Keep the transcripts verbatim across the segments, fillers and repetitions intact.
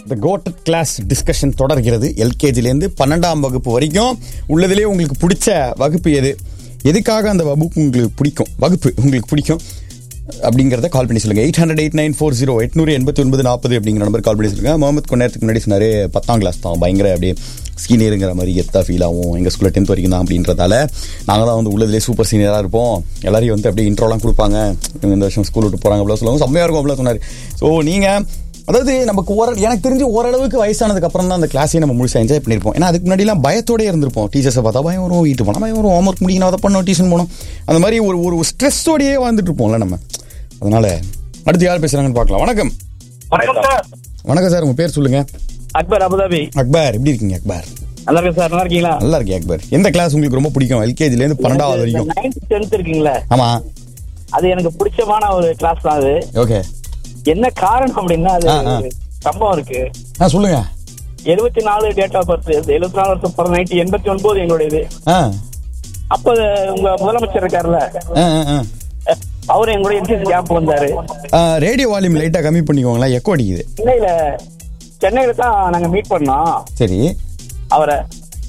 த coated class discussion தொடர்கிறது. எல்கேஜிலேருந்து பன்னெண்டாம் வகுப்பு வரைக்கும் உள்ளதிலே உங்களுக்கு பிடிச்ச வகுப்பு எது, எதுக்காக அந்த வகுப்பு உங்களுக்கு பிடிக்கும், வகுப்பு உங்களுக்கு பிடிக்கும் அப்படிங்கிறத கால் பண்ணி சொல்லுங்கள். Eight hundred eight nine four zero எட்நூறு எண்பத்தி ஒன்பது நாற்பது அப்படிங்கிற நம்பர் கால் பண்ணி சொல்லுங்கள். முகமது கொஞ்ச நேரத்துக்கு முன்னாடி சொன்னார் பத்தாம் கிளாஸ் தான் பயங்கர அப்படியே சீனியருங்கிற மாதிரி எத்தா ஃபீல் ஆகும், எங்கள் ஸ்கூலில் டென்த் வரைக்கும் தான் அப்படின்றதால நாங்கள் தான் வந்து உள்ளதுலேயே சூப்பர் சீனியராக இருப்போம், எல்லாரையும் வந்து அப்படியே இன்ட்ரோலாம் கொடுப்பாங்க, இந்த வருஷம் ஸ்கூல் விட்டு போகிறாங்க அப்படிலாம் சொல்லுவாங்க, செம்மையாக இருக்கும் அப்படிலாம் சொன்னார். ஸோ நீங்கள் அதாவது நமக்கு ஓர எனக்கு தெரிஞ்சு ஓரளவுக்கு வயசானதுக்கு அப்புறம் தான் அந்த கிளாஸையே நம்ம முழுசாக என்ஜாய் பண்ணியிருப்போம். ஏன்னா அதுக்கு முன்னாடிலாம் பயத்தோடய இருந்திருப்போம். டீச்சர்ஸை பார்த்தா பயம் வரும், வீட்டு போனால் பயம் வரும், ஹோம் ஒர்க் முடிக்கணும், அதை பண்ணோம், டியூஷன் போனோம், அந்த மாதிரி ஒரு ஒரு ஸ்ட்ரெஸ்ஸோடையே வாழ்ந்துட்டு இருப்போம்ல நம்ம. அதனால அடுத்து யார் பேசுறாங்கன்னு பார்க்கலாம். வணக்கம். வணக்கம் சார், உங்க பேர் சொல்லுங்க. அக்பர், அபுதாபி. அக்பர், எப்படி இருக்கீங்க அக்பர்? நல்லா இருக்கேன் சார். நல்லா இருக்கீங்களா? நல்லா இருக்கேன் அக்பர். எந்த கிளாஸ் உங்களுக்கு ரொம்ப பிடிக்கும்? எல்கேஜில இருந்து பன்னெண்டாவது வரைக்கும். நைன்த் டென்த் இருக்கீங்களா? ஆமா, அது எனக்கு பிடிச்சமான ஒரு கிளாஸ் தான் அது. ஓகே. என்ன காரணம் அப்படின்னா அது சம்பவம் இருக்கு. ஆ சொல்லுங்க. எழுபத்தி நாலு டேட் ஆஃப் பர்த், எழுபத்தி நாலு வருஷம் பிறந்த நைன்டி எண்பத்தி ஒன்பது எங்களுடைய இது. அப்ப உங்க முதலமைச்சர் இருக்காருல்ல, அவரு எங்களுடைய என்சிசி கேம்ப் வந்தாரு. ரேடியோ வால்யூம் லைட்டா கம்மி பண்ணிக்கோங்களா, எக்கோ அடிக்குது. சென்னையில சென்னையில தான் நாங்க மீட் பண்ணோம். சரி, அவரை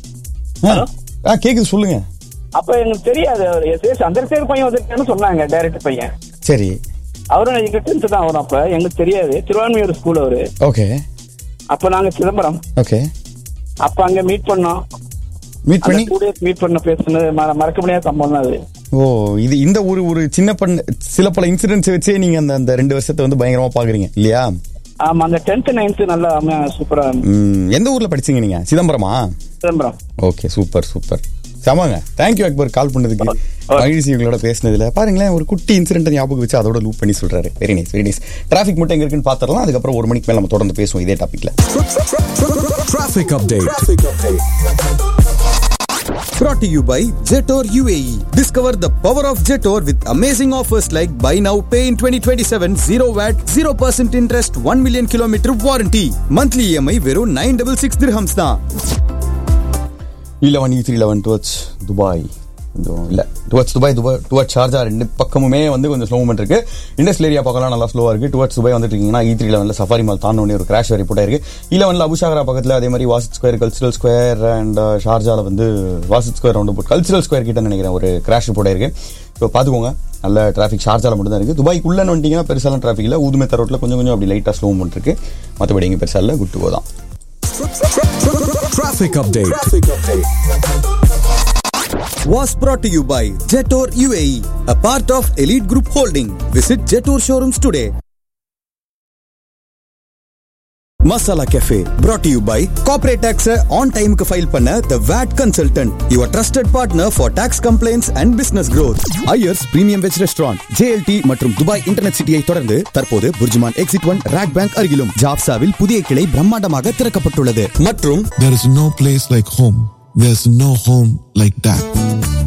கேக்குது சொல்லுங்க. அப்ப எங்களுக்கு தெரியாது அவர் சந்திரசேகர் பையன் வந்துருக்கான்னு சொன்னாங்க, டைரக்டர் பையன். சரி, அவரும் எங்க டென்த் தான் வரும். அப்ப எங்களுக்கு தெரியாது, திருவான்மையூர் ஸ்கூல் அவரு. ஓகே. அப்ப நாங்க சிதம்பரம். ஓகே. அப்ப அங்க மீட் பண்ணோம். மீட் பண்ணி மீட் பண்ண பேசுனது மறக்க முடியாத சம்பவம் தான் அது. ஓ, இது இந்த ஒரு ஒரு சின்ன பண்ண சில பல இன்சிடென்ட்ஸ் வச்சே நீங்க அந்த அந்த ரெண்டு வருஷத்தை வந்து பயங்கரமா பாக்குறீங்க இல்லையா? ஆமா, அந்த டென்த் நைன்த் நல்லா சூப்பரா. எந்த ஊர்ல படிச்சீங்க நீங்க? சிதம்பரமா? Chidambaram. Okay, super super, சமாங்க. Thank you Akbar கால் பண்ணதுக்கு. மகிழ்ச்சி உங்களோட பேசினதுல. பாருங்களேன், ஒரு குட்டி இன்சிடென்ட் ஞாபகம் வச்சு அதோட லூப் பண்ணி சொல்றாரு. Very nice, very nice. Traffic மட்டும் எங்க இருக்குன்னு பாத்துறலாம், அதுக்கப்புறம் ஒரு மணிக்கு மேல நம்ம தொடர்ந்து பேசுவோம் இதே டாபிக்ல. Traffic update. Brought to you by Jetor U A E. Discover the power of Jetor with amazing offers like buy now, pay in twenty twenty-seven, zero V A T, zero percent interest, one million kilometer warranty. Monthly E M I வெறும் nine six six dirhams தான். eleven E three eleven towards Dubai. இல்ல towards Dubai, Dubai towards Sharjah ரெண்டு பக்கமுமே வந்து கொஞ்சம் slow movement இருக்கு. Industrial area பக்கம்லாம் நல்லா ஸ்லோவா இருக்கு. டுவர்ட்ஸ் துபாய் வந்துட்டு இருக்கீங்கன்னா இ த்ரீ லெவன்ல சஃபாரி மால் தாண்டோனே ஒரு கிராஷ் ரிப்போர்ட் ஆயிருக்கு. இலவன்ல அபுஷாகரா பக்கத்துல, அதே மாதிரி Wazed square, cultural square and ஷார்ஜால வந்து Wazed square round boat cultural square கிட்ட நினைக்கிறேன் ஒரு கிராஷ் ரிப்போர்ட் ஆயிருக்கு. இப்போ பாத்துக்கோங்க, நல்ல டிராஃபிக் ஷார்ஜால மட்டும் தான் இருக்கு. துபாய்க்குள்ள வந்துட்டீங்கன்னா பெருசாலாம் டிராஃபிக் இல்ல. ஊதுமே ரோட்ல கொஞ்சம் கொஞ்சம் அப்படி லைட்டா ஸ்லோ மூவ்மெண்ட் இருக்கு. மற்றபடி இங்க பெருசா இல்ல, குட் டு கோ தான். Traffic update was brought to you by Jetor U A E, a part of Elite Group Holding. Visit Jetor showrooms today. Masala Cafe brought to you by Corporate Tax on time ku file panna the V A T Consultant, your trusted partner for tax complaints and business growth. Ayers Premium Veg Restaurant, J L T மற்றும் Dubai internet சிட்டியை தொடர்ந்து தற்போது BurJuman exit one rock bank அருகிலும் ஜாப்சாவில் புதிய கிளை பிரம்மாண்டமாக திறக்கப்பட்டுள்ளது. மற்றும் There is no place like home. There's no home like that.